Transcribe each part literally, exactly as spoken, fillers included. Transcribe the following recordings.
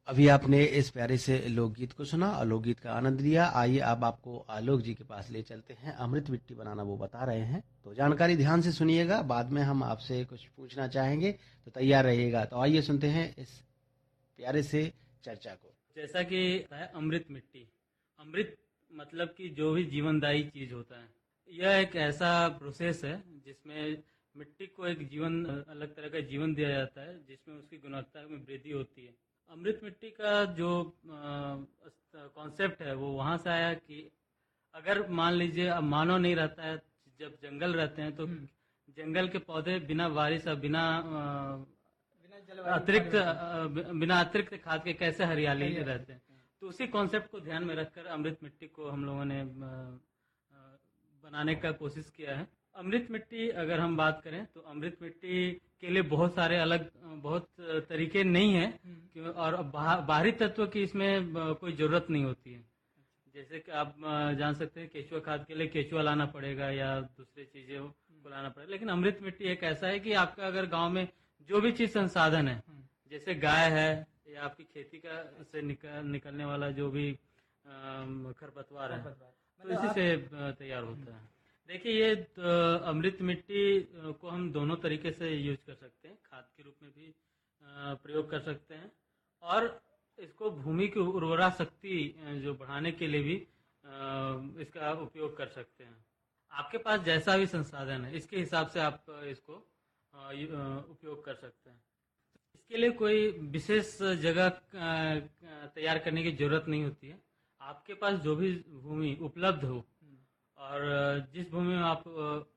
अभी आपने इस प्यारे से लोकगीत को सुना और लोकगीत का आनंद लिया। आइए अब आपको आलोक जी के पास ले चलते हैं। अमृत मिट्टी बनाना वो बता रहे हैं, तो जानकारी ध्यान से सुनिएगा। बाद में हम आपसे कुछ पूछना चाहेंगे, तो तैयार रहिएगा। तो आइए सुनते हैं इस प्यारे से चर्चा को। जैसा कि है अमृत मिट्टी। अमृत मतलब कि जो भी जीवनदायी चीज होता है, यह एक ऐसा प्रोसेस है जिसमें मिट्टी को एक जीवन अलग तरह का जीवन दिया जाता है, जिसमें उसकी गुणवत्ता में वृद्धि होती है। अमृत मिट्टी का जो कॉन्सेप्ट है वो वहां से आया कि अगर मान लीजिए अब मानव नहीं रहता है, जब जंगल रहते हैं तो जंगल के पौधे बिना बारिश और बिना अतिरिक्त बिना अतिरिक्त खाद के कैसे हरियाली रहते हैं। तो उसी कॉन्सेप्ट को ध्यान में रखकर अमृत मिट्टी को हम लोगों ने बनाने का कोशिश किया है। अमृत मिट्टी अगर हम बात करें तो अमृत मिट्टी के लिए बहुत सारे अलग बहुत तरीके नहीं है और बाहरी तत्व की इसमें कोई जरूरत नहीं होती है। जैसे कि आप जान सकते हैं केचुआ खाद के लिए केचुआ लाना पड़ेगा या दूसरी चीजें को लाना पड़ेगा, लेकिन अमृत मिट्टी एक ऐसा है कि आपका अगर गांव में जो भी चीज संसाधन है, जैसे गाय है या आपकी खेती का से निकल, निकलने वाला जो भी खरपतवार है, तो इसी से तैयार होता है। देखिए ये तो अमृत मिट्टी को हम दोनों तरीके से यूज कर सकते हैं, खाद के रूप में भी प्रयोग कर सकते हैं और इसको भूमि की उर्वरा शक्ति जो बढ़ाने के लिए भी इसका उपयोग कर सकते हैं। आपके पास जैसा भी संसाधन है इसके हिसाब से आप इसको उपयोग कर सकते हैं। इसके लिए कोई विशेष जगह तैयार करने की जरूरत नहीं होती है। आपके पास जो भी भूमि उपलब्ध हो और जिस भूमि में आप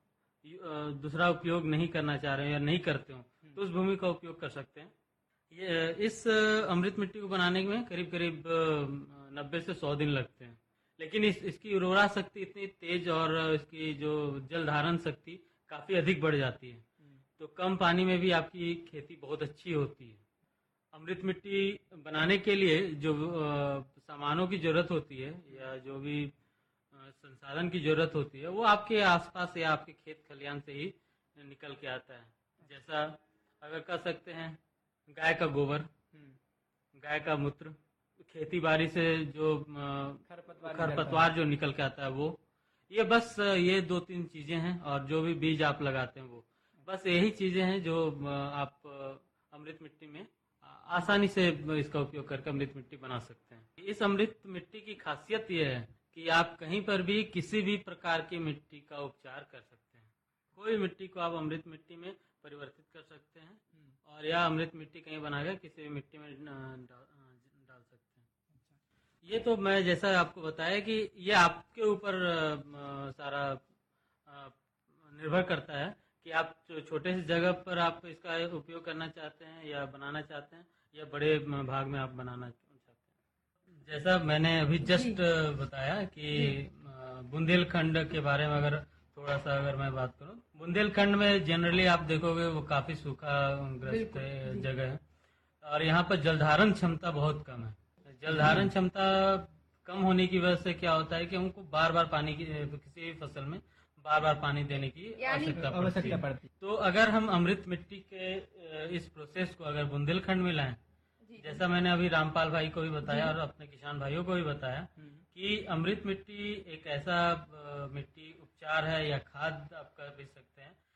दूसरा उपयोग नहीं करना चाह रहे हैं या नहीं करते हो, तो उस भूमि का उपयोग कर सकते हैं। ये इस अमृत मिट्टी को बनाने में करीब करीब नब्बे से सौ दिन लगते हैं, लेकिन इस इसकी उर्वरा शक्ति इतनी तेज और इसकी जो जल धारण शक्ति काफी अधिक बढ़ जाती है, तो कम पानी में भी आपकी खेती बहुत अच्छी होती है। अमृत मिट्टी बनाने के लिए जो सामानों की जरूरत होती है या जो भी संसाधन की जरूरत होती है वो आपके आसपास या आपके खेत खलियान से ही निकल के आता है। जैसा अगर कह सकते हैं गाय का गोबर, गाय का मूत्र, खेती बाड़ी से जो खरपतवार जो निकल के आता है वो, ये बस ये दो तीन चीजें हैं और जो भी बीज आप लगाते हैं वो, बस यही चीजें हैं जो आप अमृत मिट्टी में आसानी से इसका उपयोग करके अमृत मिट्टी बना सकते हैं। इस अमृत मिट्टी की खासियत यह है कि आप कहीं पर भी किसी भी प्रकार की मिट्टी का उपचार कर सकते हैं। कोई मिट्टी को आप अमृत मिट्टी में परिवर्तित कर सकते हैं और यह अमृत मिट्टी कहीं बनाकर किसी भी मिट्टी में डाल सकते हैं। ये तो मैं जैसा आपको बताया कि ये आपके ऊपर सारा निर्भर करता है कि आप छोटे से जगह पर आप इसका उपयोग करना चाहते हैं या बनाना चाहते हैं या बड़े भाग में आप बनाना चाहते हैं। जैसा मैंने अभी जस्ट बताया कि बुंदेलखंड के बारे में अगर थोड़ा सा अगर मैं बात करूं, बुंदेलखंड में जनरली आप देखोगे वो काफी सूखा ग्रस्त जगह है और यहाँ पर जलधारण क्षमता बहुत कम है। जलधारण क्षमता कम होने की वजह से क्या होता है कि हमको बार बार पानी की किसी भी फसल में बार बार पानी देने की आवश्यकता पड़ती है। तो अगर हम अमृत मिट्टी के इस प्रोसेस को अगर बुंदेलखंड में लाएं, जैसा मैंने अभी रामपाल भाई को भी बताया और अपने किसान भाइयों को भी बताया कि अमृत मिट्टी एक ऐसा मिट्टी उपचार है या खाद आप कह भी सकते हैं